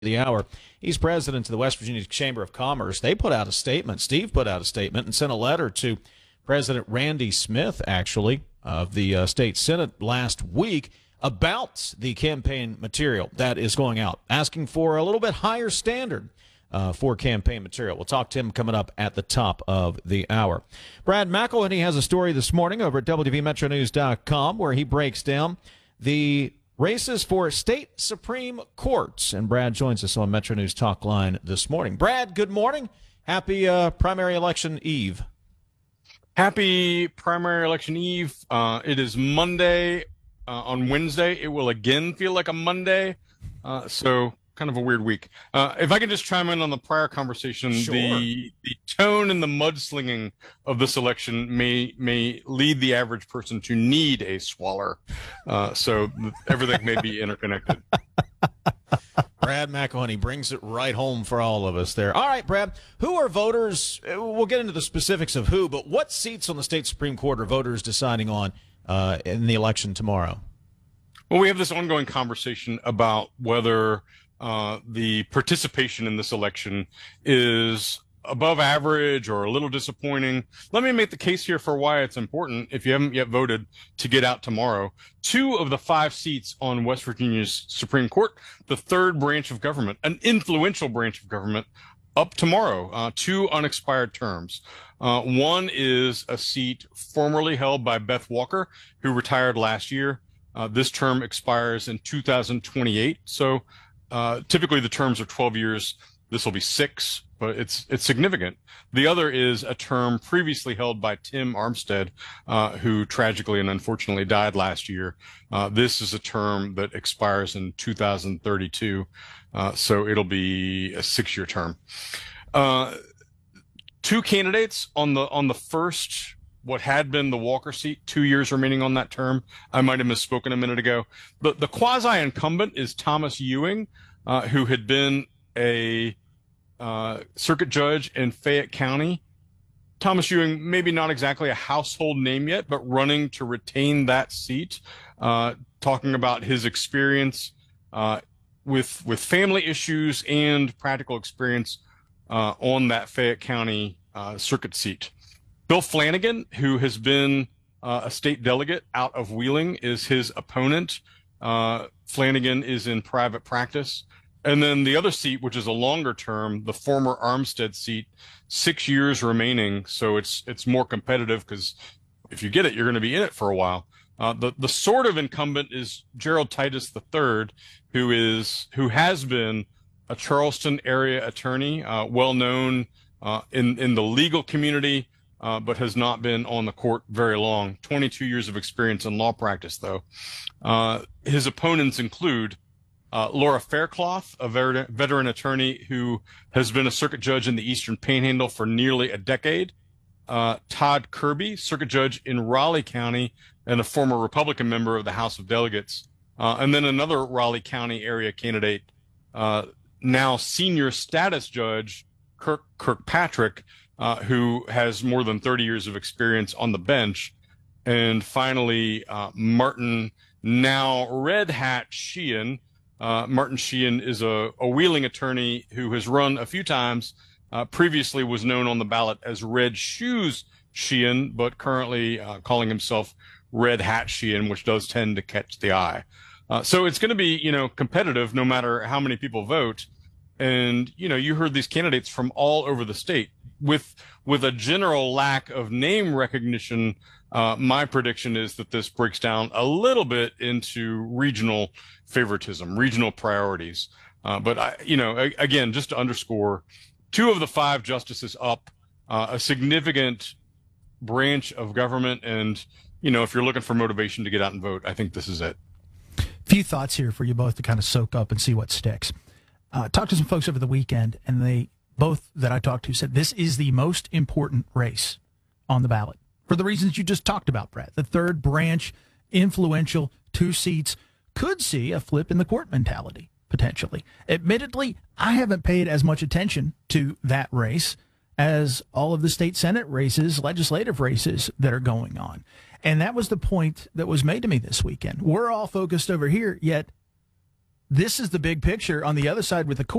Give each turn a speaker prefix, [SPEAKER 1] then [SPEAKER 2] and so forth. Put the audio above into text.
[SPEAKER 1] the hour. He's president of the West Virginia Chamber of Commerce. They put out a statement. Steve put out a statement and sent a letter to President Randy Smith, actually, of the state Senate last week about the campaign material that is going out, asking for a little bit higher standard for campaign material. We'll talk to him coming up at the top of the hour. Brad McElhenney has a story this morning over at WVMetroNews.com where he breaks down the races for state Supreme Courts. And Brad joins us on Metro News Talk Line this morning. Brad, good morning. Happy primary election eve.
[SPEAKER 2] Happy primary election eve. It is Monday. On Wednesday, it will again feel like a Monday. So kind of a weird week. If I can just chime in on the prior conversation,
[SPEAKER 1] Sure.
[SPEAKER 2] the tone and the mudslinging of this election may lead the average person to need a swaller. So everything may be interconnected.
[SPEAKER 1] Brad McElhenney brings it right home for all of us there. All right, Brad, who are voters? We'll get into the specifics of who, but what seats on the state Supreme Court are voters deciding on in the election tomorrow?
[SPEAKER 2] Well, we have this ongoing conversation about whether the participation in this election is above average or a little disappointing. Let me make the case here for why it's important, if you haven't yet voted, to get out tomorrow. 2 of the 5 seats on West Virginia's Supreme Court, the third branch of government, an influential branch of government, up tomorrow, 2 unexpired terms. One is a seat formerly held by Beth Walker, who retired last year. This term expires in 2028. So typically the terms are 12 years. This will be 6, but it's significant. The other is a term previously held by Tim Armstead, who tragically and unfortunately died last year. This is a term that expires in 2032. So it'll be a 6-year term. 2 candidates on the first, what had been the Walker seat, 2 years remaining on that term. I might have misspoken a minute ago. The quasi-incumbent is Thomas Ewing, who had been a circuit judge in Fayette County. Thomas Ewing, maybe not exactly a household name yet, but running to retain that seat, talking about his experience with family issues and practical experience on that Fayette County circuit seat. Bill Flanagan, who has been a state delegate out of Wheeling, is his opponent. Flanagan is in private practice. And then the other seat, which is a longer term, the former Armstead seat, 6 years remaining. So it's more competitive because if you get it, you're going to be in it for a while. The sort of incumbent is Gerald Titus III, who has been a Charleston area attorney, well known in the legal community, but has not been on the court very long. 22 years of experience in law practice, though. His opponents include Laura Faircloth, a veteran attorney who has been a circuit judge in the Eastern Panhandle for nearly a decade. Todd Kirby, circuit judge in Raleigh County and a former Republican member of the House of Delegates. And then another Raleigh County area candidate, now senior status judge Kirkpatrick, who has more than 30 years of experience on the bench. And finally, Martin, now Red Hat Sheehan. Martin Sheehan is a Wheeling attorney who has run a few times, previously was known on the ballot as Red Shoes Sheehan, but currently calling himself Red Hat Sheehan, which does tend to catch the eye. So it's going to be, competitive no matter how many people vote. And, you heard these candidates from all over the state with a general lack of name recognition. My prediction is that this breaks down a little bit into regional favoritism, regional priorities. But again, just to underscore, 2 of the 5 justices up, a significant branch of government. And, if you're looking for motivation to get out and vote, I think this is it.
[SPEAKER 3] Few thoughts here for you both to kind of soak up and see what sticks. Talked to some folks over the weekend, and they both that I talked to said this is the most important race on the ballot for the reasons you just talked about, Brad. The third branch, influential, 2 seats, could see a flip in the court mentality, potentially. Admittedly, I haven't paid as much attention to that race as all of the state Senate races, legislative races that are going on. And that was the point that was made to me this weekend. We're all focused over here, yet this is the big picture on the other side with the